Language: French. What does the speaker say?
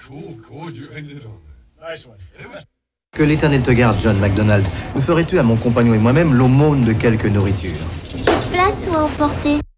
Que l'Éternel te garde, John MacDonald. Nous ferais-tu à mon compagnon et moi-même l'aumône de quelque nourriture? Sur place ou à emporter?